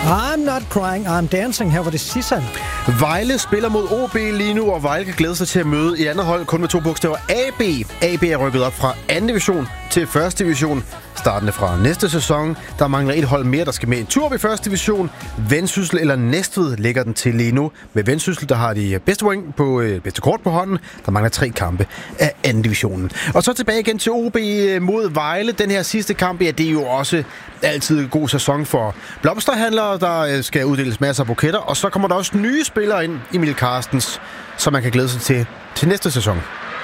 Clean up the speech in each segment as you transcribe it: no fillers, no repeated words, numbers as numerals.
I'm not crying, I'm dancing. Her var det Sissan. Vejle spiller mod OB lige nu, og Vejle kan glæde sig til at møde i andet hold kun med 2 bogstaver AB. AB er rykket op fra 2. division til 1. division. Startende fra næste sæson. Der mangler et hold mere, der skal med en tur op i 1. division. Vendsyssel eller Næstved ligger den til lige nu. Med Vendsyssel, der har de bedste point på bedste kort på hånden. Der mangler 3 kampe af 2. divisionen. Og så tilbage igen til OB mod Vejle. Den her sidste kamp, ja, det er jo også altid en god sæson for blomsterhandlere, der skal uddeles masser af buketter. Og så kommer der også nye spillere ind, Emil Carstens, som man kan glæde sig til næste sæson.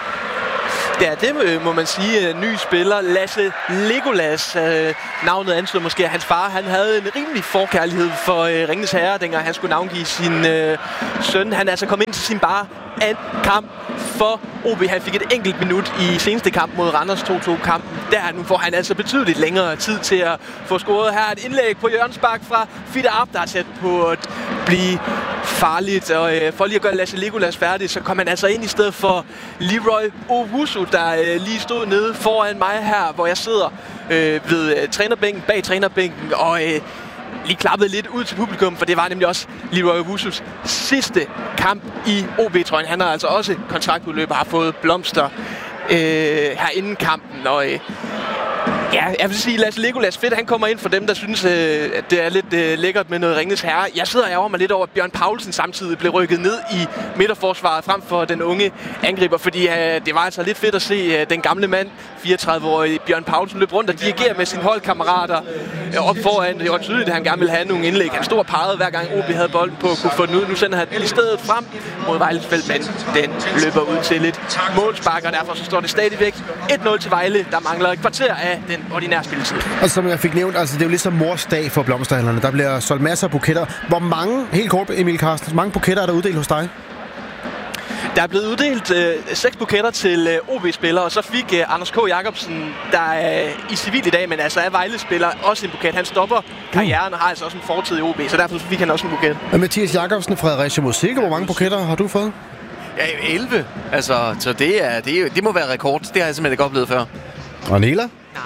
Ja, det må man sige. Ny spiller, Lasse Legolas. Navnet anslår måske, at hans far han havde en rimelig forkærlighed for Ringenes Herre, dengang han skulle navngive sin søn. Han er altså kommet ind til sin bare anden kamp for OB. Han fik et enkelt minut i seneste kamp mod Randers 2-2-kampen. Nu får han altså betydeligt længere tid til at få scoret. Her et indlæg på hjørnespark fra Fitte Arp, der er tæt på at blive farligt. Og for lige at gøre Lasse Legolas færdig, så kom han altså ind i stedet for Leroy Owusu, der lige stod nede foran mig her, hvor jeg sidder ved trænerbænken, bag trænerbænken, og lige klappede lidt ud til publikum, for det var nemlig også Leroy Owusus sidste kamp i OB-trøjen. Han har altså også kontraktudløb og har fået blomster her inden kampen, og ja, jeg vil sige, Lasse Legolas fedt, han kommer ind for dem, der synes, at det er lidt lækkert med noget Ringenes Herre. Jeg sidder og ærger mig lidt over, at Bjørn Paulsen samtidig blev rykket ned i midterforsvaret frem for den unge angriber, fordi det var altså lidt fedt at se den gamle mand, 34-årige Bjørn Paulsen, løb rundt og dirigerer med sine holdkammerater op foran. Det var tydeligt, at han gerne ville have nogle indlæg. Han stod og pegede, hver gang OB havde bolden på at kunne få den ud. Nu sender han i stedet frem mod Vejles felt, men den løber ud til et målspark, og derfor så står det stadigvæk 1-0 til Vejle. Der mangler et kvarter af den ordinære spilletid. Og som jeg fik nævnt, altså det er jo ligesom mors dag for blomsterhandlerne. Der bliver solgt masser af buketter. Hvor mange, helt kort Emil Carstens, mange buketter er der uddelt hos dig? Der er blevet uddelt 6 buketter til OB-spillere, og så fik Anders K. Jacobsen, der er i civil i dag, men altså er Vejle-spiller, også en buket. Han stopper karrieren og har altså også en fortid i OB, så derfor fik han også en buket. Mathias Jacobsen, Fredericia mod Silke, hvor mange buketter har du fået? Ja, 11. Altså, så det må være rekord. Det har jeg simpelthen ikke oplevet før. Og Nela?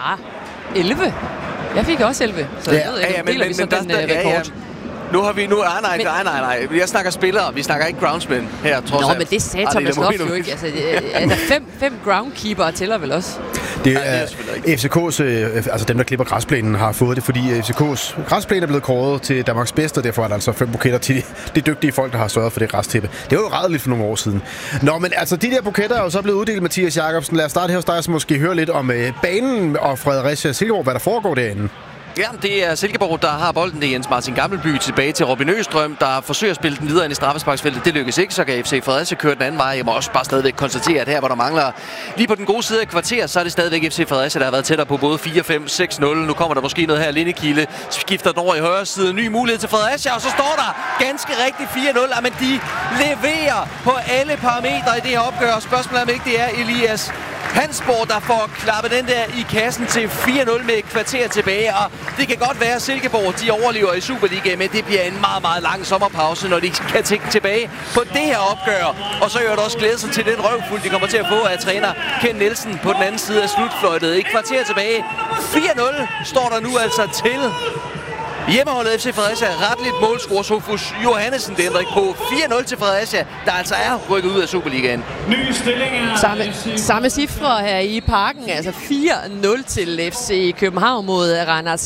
Nej, 11. Jeg fik også 11, så jeg ved ikke, deler vi så den rekord. Nu har vi nej. Jeg snakker spillere, vi snakker ikke groundsmen her, trods alt. Men det sagde Thomas Loff jo ikke. Altså 5 groundkeepere tæller vel også? Det er FCK's, altså dem, der klipper græsplænen, har fået det, fordi FCK's græsplæne er blevet kåret til Danmarks bedste, og derfor er der altså 5 buketter til de dygtige folk, der har sørget for det græstæppe. Det var jo ræddeligt for nogle år siden. Nå, men altså, de der buketter er jo så blevet uddelt, Mathias Jacobsen. Lad os starte her hos dig, så måske høre lidt om banen og Fredericia Silkeborg, hvad der foregår derinde. Ja, det er Silkeborg, der har bolden. Det er Jens Martin Gammelby tilbage til Robin Østrøm, der forsøger at spille den videre ind i straffesparksfeltet. Det lykkes ikke, så kan FC Fredericia køre den anden vej. Jeg må også bare stadigvæk konstatere, at her, hvor der mangler lige på den gode side af kvarter, så er det stadigvæk FC Fredericia, der har været tættere på både 4-5-6-0. Nu kommer der måske noget her. Lindekilde skifter den over i højre side. Ny mulighed til Fredericia, og så står der ganske rigtigt 4-0. Men de leverer på alle parametre i det her opgør. Spørgsmålet er, om ikke det er Elias Hansborg, der får klappet den der i kassen til 4-0 med et kvarter tilbage, og det kan godt være, at Silkeborg de overlever i Superligaen, men det bliver en meget, meget lang sommerpause, når de kan tænke tilbage på det her opgør. Og så gør det også glæde sig til den røvfuld, de kommer til at få af træner Ken Nielsen på den anden side af slutfløjtet. Et kvarter tilbage. 4-0 står der nu altså til hjemmeholdet FC Fredericia. Retteligt målscorer Sofus Johannesen, det ændrer ikke på. 4-0 til Fredericia, der altså er rykket ud af Superligaen. Nye stillinger. Samme cifre her i parken, altså 4-0 til FC København mod Randers.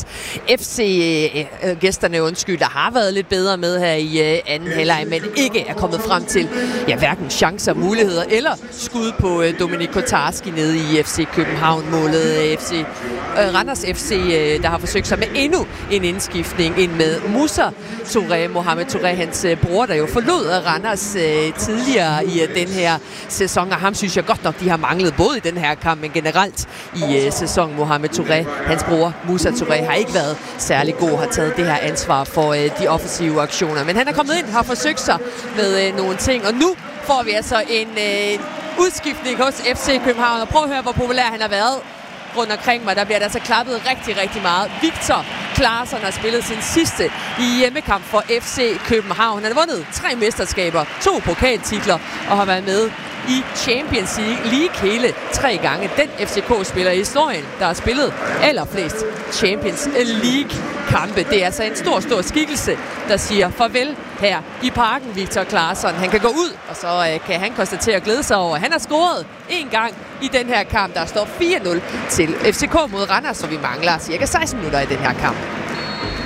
FC-gæsterne, der har været lidt bedre med her i anden halvleg, men ikke er kommet frem til hverken chancer, muligheder eller skud på Dominik Kotarski nede i FC København-målet. Randers FC, der har forsøgt sig med endnu en indskift ind med Musa Touré, Mohamed Touré, hans bror, der jo forlod Randers tidligere i den her sæson, og ham synes jeg godt nok, de har manglet både i den her kamp, men generelt i sæsonen. Mohamed Touré, hans bror Musa Touré, har ikke været særlig god, har taget det her ansvar for de offensive aktioner, men han er kommet ind, har forsøgt sig med nogle ting, og nu får vi altså en udskiftning hos FC København, og prøv at høre, hvor populær han har været rundt omkring mig. Der bliver der altså klappet rigtig, rigtig meget. Victor Claesson har spillet sin sidste hjemmekamp for FC København. Han har vundet 3 mesterskaber, 2 pokaltitler og har været med i Champions League hele 3 gange. Den FCK-spiller i historien, der har spillet allerflest Champions League-kampe. Det er altså en stor skikkelse, der siger farvel her i parken, Viktor Claesson. Han kan gå ud, og så kan han konstatere at glæde sig over. Han har scoret 1 gang i den her kamp. Der står 4-0 til FCK mod Randers, så vi mangler cirka 16 minutter i den her kamp.